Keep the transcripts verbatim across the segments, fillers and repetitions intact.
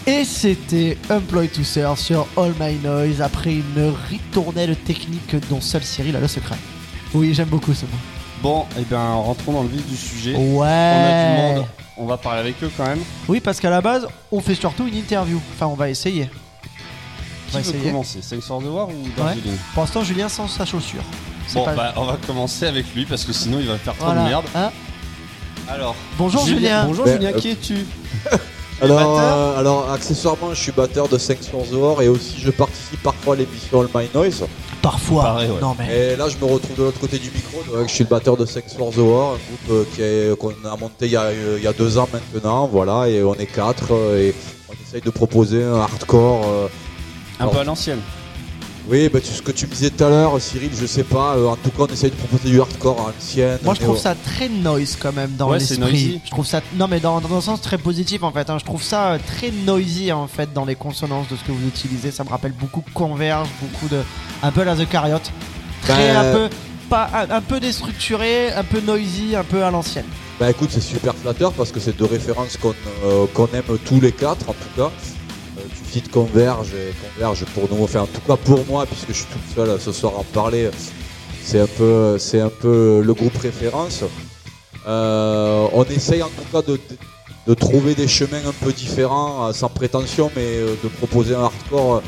Et c'était Employ to Serve sur All My Noise après une ritournelle technique dont seul Cyril a le secret. Oui, j'aime beaucoup ce mot. Bon, et eh bien rentrons dans le vif du sujet. Ouais. On a du monde, on va parler avec eux quand même. Oui, parce qu'à la base, on fait surtout une interview. Enfin, on va essayer. Qui veut essayer. commencer, Saints of the War ou Darjeeling? Ouais. Pour l'instant, Julien sans sa chaussure. C'est Bon, pas... bah on va commencer avec lui parce que sinon il va faire trop voilà. de merde. Hein Alors, bonjour Julien. Julien. Bonjour ben, Julien, euh... qui es-tu? Alors, euh, alors, accessoirement, je suis batteur de Saints of the War et aussi je participe parfois à l'émission All My Noise. Parfois. Pareil, ouais. Non, mais... Et là, je me retrouve de l'autre côté du micro. Donc, je suis le batteur de Saints of the War, un groupe euh, qui est, qu'on a monté il y a, euh, il y a deux ans maintenant. Voilà, et on est quatre euh, et on essaye de proposer un hardcore. Euh, un alors, peu à l'ancienne. Oui, bah, tu, ce que tu me disais tout à l'heure, Cyril, je sais pas. Euh, en tout cas, on essaye de proposer du hardcore à l'ancienne. Moi, je trouve néo... ça très noise quand même dans ouais, l'esprit. Je trouve ça, non mais dans, dans un sens très positif en fait. Hein. Je trouve ça très noisy en fait dans les consonances de ce que vous utilisez. Ça me rappelle beaucoup Converge, beaucoup de, un peu la The Carriot, très bah... un peu, pas un, un peu déstructuré, un peu noisy, un peu à l'ancienne. Bah écoute, c'est super flatteur parce que c'est deux références qu'on euh, qu'on aime tous les quatre en tout cas. Tu cites Converge et Converge pour nous, enfin en tout cas pour moi, puisque je suis tout seul ce soir à en parler, c'est un peu, c'est un peu le groupe référence. Euh, on essaye en tout cas de, de, de trouver des chemins un peu différents, sans prétention, mais de proposer un hardcore.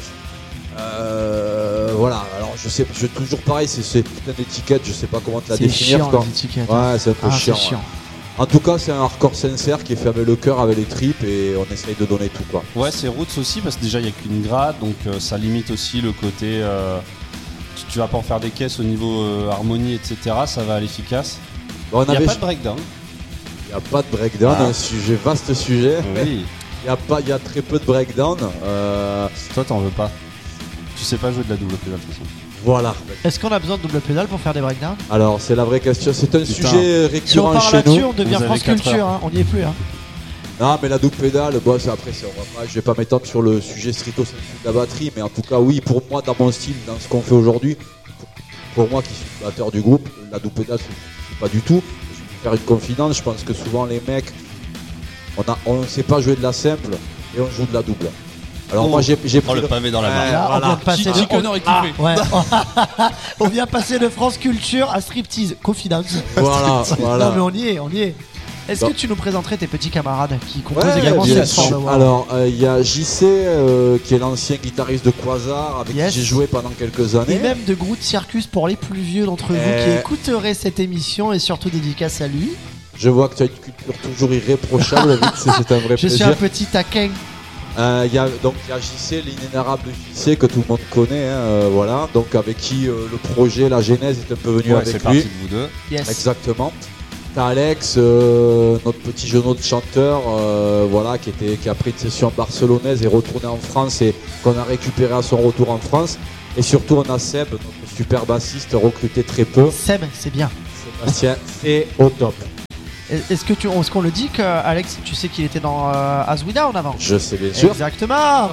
Euh, voilà, alors je sais, je toujours pareil, c'est ces putains d'étiquettes, je sais pas comment te la c'est définir. Chiant, quoi. les étiquettes. Ouais, c'est un peu ah, chiant. chiant. Ouais. En tout cas, c'est un hardcore sincère qui est fait avec le cœur, avec les tripes et on essaye de donner tout quoi. Ouais, c'est Roots aussi parce que déjà il n'y a qu'une grade donc euh, ça limite aussi le côté. Euh, tu, tu vas pas en faire des caisses au niveau euh, harmonie, et cetera. Ça va à l'efficace. Bon, il n'y a avait... pas de breakdown. Il n'y a pas de breakdown, ah. un sujet, vaste sujet. Oui. Il y a pas, il y a très peu de breakdown. Euh... Toi, t'en veux pas. Tu sais pas jouer de la double pédale de toute façon. Voilà. Est-ce qu'on a besoin de double pédale pour faire des breakdowns? Alors, c'est la vraie question. C'est un Putain. sujet récurrent si on parle chez là-dessus, nous. on devient France Culture. Hein. On n'y est plus. Hein. Non, mais la double pédale, bon, c'est après, c'est, on va pas, je vais pas m'étendre sur le sujet stricto sensu de la batterie, mais en tout cas, oui, pour moi, dans mon style, dans ce qu'on fait aujourd'hui, pour, pour moi qui suis le batteur du groupe, la double pédale, c'est pas du tout. Je vais vous faire une confidence. Je pense que souvent les mecs, on a, on sait pas jouer de la simple et on joue de la double. Alors oh, moi j'ai, j'ai pris oh, le pavé dans la main. Là, voilà. On vient de passer Chichi de... Connor est kiffé. Ouais. On vient passer de France Culture à Striptease, confidence. Voilà, voilà. Non mais on y est, on y est. Est-ce bon. que tu nous présenterais tes petits camarades qui composent Ouais, également bien cette sûr. forme? Alors il euh, y a J C euh, qui est l'ancien guitariste de Quasar avec yes. qui j'ai joué pendant quelques années. Et même de Groot Circus pour les plus vieux d'entre vous euh... qui écouteraient cette émission et surtout dédicace à lui. Je vois que tu as une culture toujours irréprochable, c'est, c'est un vrai Je plaisir. suis un petit taquin. Euh, y a, donc il y a J C, l'inénarrable J C que tout le monde connaît, hein, euh, voilà. Donc avec qui euh, le projet, la genèse est un peu venu ouais, avec c'est lui. Parti de vous deux. Yes. Exactement. T'as Alex, euh, notre petit genou de chanteur, euh, voilà, qui était, qui a pris une session barcelonaise et retourné en France et qu'on a récupéré à son retour en France. Et surtout on a Seb, notre super bassiste, recruté très peu. Seb, c'est bien. Sébastien, c'est au top. Est-ce que tu, est-ce qu'on le dit que Alex, tu sais qu'il était dans euh, As We Down avant? Je sais bien sûr. Exactement.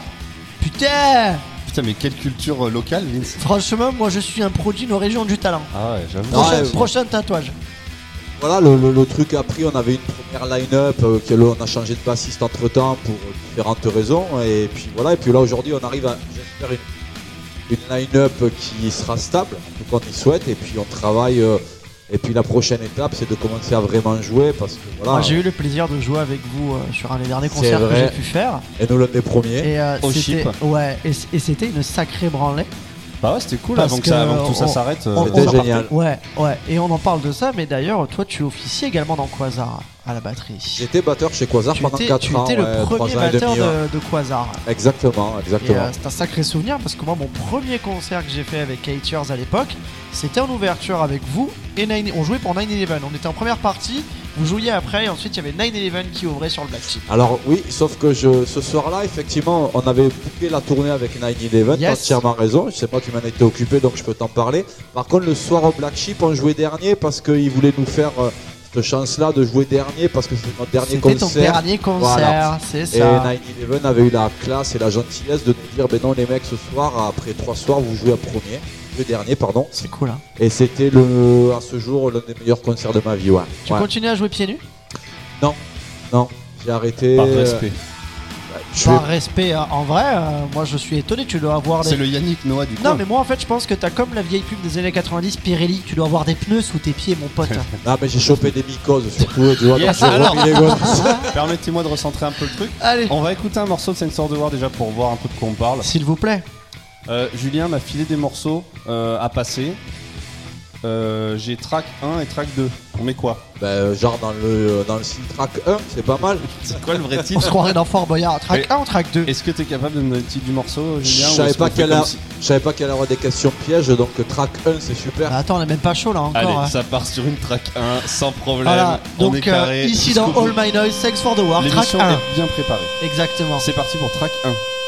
Putain. Putain, mais quelle culture euh, locale, Vince. Franchement, moi je suis un produit de nos régions du talent. Ah ouais, j'avoue. Prochain, ouais, prochain tatouage. Voilà, le, le, le truc a pris, on avait une première line-up, euh, que, là, on a changé de bassiste entre temps pour différentes raisons. Et puis voilà, et puis là aujourd'hui on arrive à, j'espère, une, une line-up qui sera stable, en tout cas on y souhaite, et puis on travaille. Euh, Et puis la prochaine étape, c'est de commencer à vraiment jouer parce que voilà. Moi, j'ai eu le plaisir de jouer avec vous euh, sur un des derniers concerts que j'ai pu faire. Et nous l'un des premiers. Et euh, Au c'était, chip. ouais, et, et c'était une sacrée branlée. Bah ouais, c'était cool Parce avant que, que ça, avant que tout ça on- s'arrête. on- C'était on- génial. Ouais, ouais. Et on en parle de ça, mais d'ailleurs, toi, tu officies également dans Quasar à la batterie. J'étais batteur chez Quasar Tu pendant étais, quatre tu ans. étais le ouais, premier trois ans et batteur demi, ouais. de, de Quasar. Exactement, Et exactement. euh, c'est un sacré souvenir parce que moi, mon premier concert que j'ai fait avec Eight Years à l'époque, c'était en ouverture avec vous et Nine. On jouait pour nine eleven. On était en première partie, vous jouiez après, et ensuite il y avait nine eleven qui ouvrait sur le Black Chip. Alors oui, sauf que je, ce soir-là, effectivement, on avait booké la tournée avec nine eleven, Yes. tu as entièrement raison, je sais pas, tu m'en étais occupé, donc je peux t'en parler. Par contre, le soir au Black Sheep, on jouait dernier parce qu'ils voulaient nous faire euh, cette chance-là de jouer dernier parce que c'était notre dernier C'était ton concert. dernier concert, Voilà. c'est Et ça. nine eleven avait eu la classe et la gentillesse de nous dire, ben non les mecs, ce soir, après trois soirs, vous jouez à premier, le dernier, pardon. C'est cool, hein. Et c'était le, à ce jour l'un des meilleurs concerts de ma vie, ouais. Tu Ouais. continues à jouer pieds nus? Non, non, j'ai arrêté. Par euh, respect. Je Par vais- respect, hein, en vrai, euh, moi je suis étonné, tu dois avoir des... C'est le Yannick Noah du coup. Non mais moi en fait je pense que t'as comme la vieille pub des années quatre-vingt-dix Pirelli, tu dois avoir des pneus sous tes pieds mon pote. Non, mais j'ai chopé des mycoses surtout, tu vois, Yes, donc j'ai alors. remis les gosses. Permettez-moi de recentrer un peu le truc. Allez, On va écouter un morceau de Sensor de War déjà pour voir un peu de quoi on parle. s'il vous plaît. Euh, Julien m'a filé des morceaux euh, à passer. Euh, j'ai track un et track deux. On met quoi? Ben, genre dans le, dans le style track un, c'est pas mal. C'est quoi le vrai On titre? se croirait dans Fort Boyard. Track Et- un ou track deux? Est-ce que tu es capable de me donner le titre du morceau, Je Julien ou savais est-ce pas qu'on fait qu'elle comme a- si- je savais pas qu'elle allait avoir des questions pièges, donc track un c'est super. Bah, attends, on est même pas chaud là encore. Allez, hein. ça part sur une track un sans problème. Voilà, on donc est carré. euh, ici dans jusqu'au All bout. My Noise, Sex for the War, track L'émission un. est bien préparée. Exactement. C'est parti pour track un.